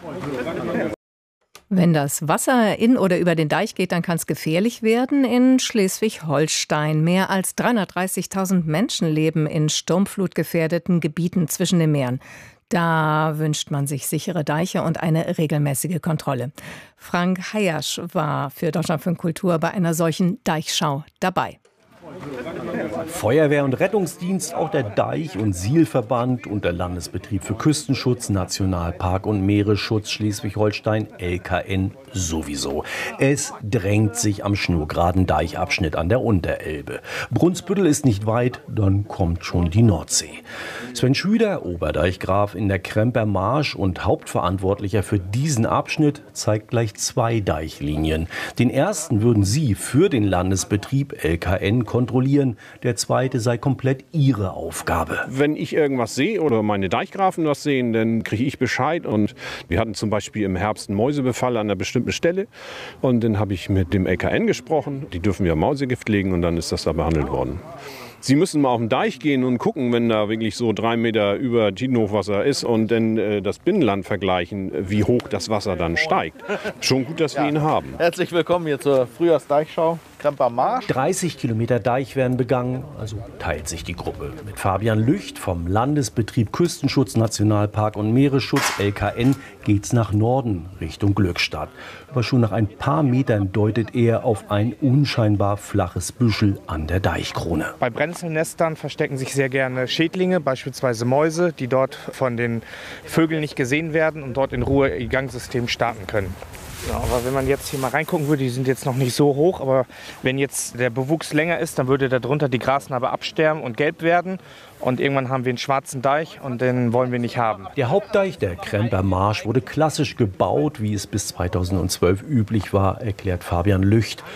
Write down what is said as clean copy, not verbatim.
Wenn das Wasser in oder über den Deich geht, dann kann es gefährlich werden in Schleswig-Holstein. Mehr als 330.000 Menschen leben in sturmflutgefährdeten Gebieten zwischen den Meeren. Da wünscht man sich sichere Deiche und eine regelmäßige Kontrolle. Frank Hayasch war für Deutschlandfunk Kultur bei einer solchen Deichschau dabei. Feuerwehr und Rettungsdienst, auch der Deich- und Sielverband und der Landesbetrieb für Küstenschutz, Nationalpark und Meeresschutz Schleswig-Holstein, LKN, sowieso. Es drängt sich am schnurgeraden Deichabschnitt an der Unterelbe. Brunsbüttel ist nicht weit, dann kommt schon die Nordsee. Sven Schüder, Oberdeichgraf in der Kremper Marsch und Hauptverantwortlicher für diesen Abschnitt, zeigt gleich 2 Deichlinien. Den ersten würden Sie für den Landesbetrieb LKN kontrollieren. Der zweite sei komplett Ihre Aufgabe. Wenn ich irgendwas sehe oder meine Deichgrafen was sehen, dann kriege ich Bescheid. Und wir hatten zum Beispiel im Herbst einen Mäusebefall an einer bestimmten Stelle. Und dann habe ich mit dem LKN gesprochen. Die dürfen ja Mausegift legen und dann ist das da behandelt worden. Sie müssen mal auf den Deich gehen und gucken, wenn da wirklich so 3 Meter über Tidenhochwasser ist und dann das Binnenland vergleichen, wie hoch das Wasser dann steigt. Schon gut, dass wir ihn haben. Herzlich willkommen hier zur Frühjahrsdeichschau. Kremper Marsch. 30 Kilometer Deich werden begangen, also teilt sich die Gruppe. Mit Fabian Lücht vom Landesbetrieb Küstenschutz, Nationalpark und Meeresschutz, LKN, geht's nach Norden, Richtung Glückstadt. Aber schon nach ein paar Metern deutet er auf ein unscheinbar flaches Büschel an der Deichkrone. Bei Brennnesselnestern verstecken sich sehr gerne Schädlinge, beispielsweise Mäuse, die dort von den Vögeln nicht gesehen werden und dort in Ruhe ihr Gangsystem starten können. Ja, aber wenn man jetzt hier mal reingucken würde, die sind jetzt noch nicht so hoch, aber wenn jetzt der Bewuchs länger ist, dann würde darunter die Grasnarbe absterben und gelb werden. Und irgendwann haben wir einen schwarzen Deich und den wollen wir nicht haben. Der Hauptdeich, der Kremper Marsch, wurde klassisch gebaut, wie es bis 2012 üblich war, erklärt Fabian Lücht.